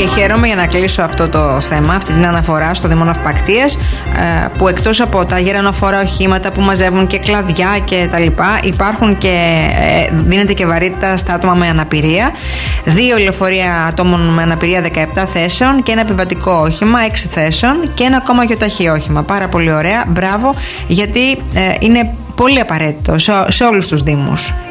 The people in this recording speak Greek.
Και χαίρομαι, για να κλείσω αυτό το θέμα, αυτή την αναφορά στο Δήμο Ναυπακτίας, που εκτός από τα γερανοφόρα οχήματα που μαζεύουν και κλαδιά και τα λοιπά, υπάρχουν και δίνεται και βαρύτητα στα άτομα με αναπηρία. 2 λεωφορεία ατόμων με αναπηρία 17 θέσεων και ένα επιβατικό όχημα 6 θέσεων και ένα ακόμα γιοταχή όχημα. Πάρα πολύ ωραία, μπράβο, γιατί είναι πολύ απαραίτητο σε όλους τους δήμους.